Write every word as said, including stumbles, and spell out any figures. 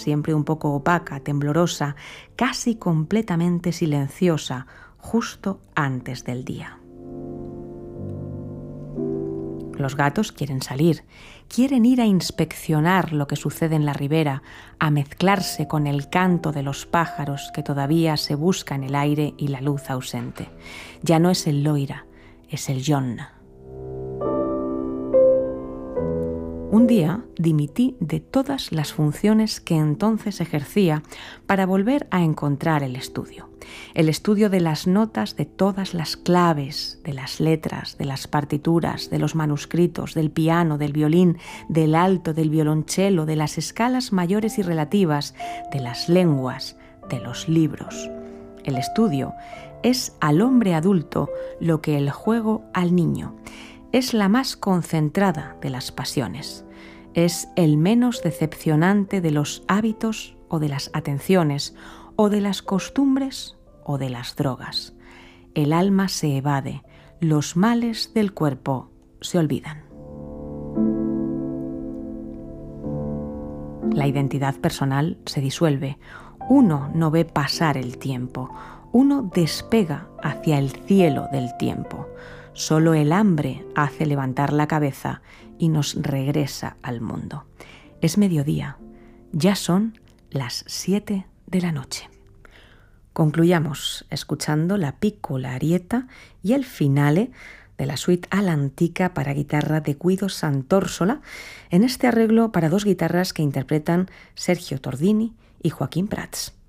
siempre un poco opaca, temblorosa, casi completamente silenciosa, justo antes del día. Los gatos quieren salir, quieren ir a inspeccionar lo que sucede en la ribera, a mezclarse con el canto de los pájaros que todavía se busca en el aire y la luz ausente. Ya no es el loira, es el John. Un día dimití de todas las funciones que entonces ejercía para volver a encontrar el estudio. El estudio de las notas, de todas las claves, de las letras, de las partituras, de los manuscritos, del piano, del violín, del alto, del violonchelo, de las escalas mayores y relativas, de las lenguas, de los libros. El estudio es al hombre adulto lo que el juego al niño. Es la más concentrada de las pasiones. Es el menos decepcionante de los hábitos o de las atenciones, o de las costumbres o de las drogas. El alma se evade, los males del cuerpo se olvidan. La identidad personal se disuelve. Uno no ve pasar el tiempo. Uno despega hacia el cielo del tiempo. Solo el hambre hace levantar la cabeza y nos regresa al mundo. Es mediodía. Ya son las siete de la noche. Concluyamos escuchando la piccola arietta y el finale de la suite all'antica para guitarra de Guido Sant'Orsola, en este arreglo para dos guitarras que interpretan Sergio Tordini y Joaquín Prats.